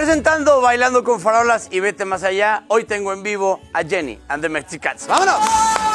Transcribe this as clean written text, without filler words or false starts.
Presentando Bailando con Farolas y Vete Más Allá, hoy tengo en vivo a Jenny and the Mexicats. ¡Vámonos!